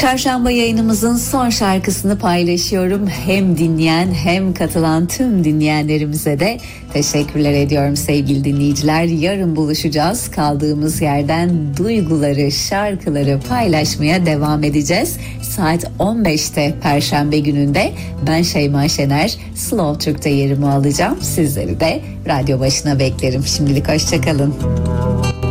Çarşamba yayınımızın son şarkısını paylaşıyorum. Hem dinleyen hem katılan tüm dinleyenlerimize de teşekkürler ediyorum sevgili dinleyiciler. Yarın buluşacağız. Kaldığımız yerden duyguları, şarkıları paylaşmaya devam edeceğiz. Saat 15'te Perşembe gününde ben Şeyma Şener Slow Türk'te yerimi alacağım. Sizleri de radyo başına beklerim. Şimdilik hoşçakalın.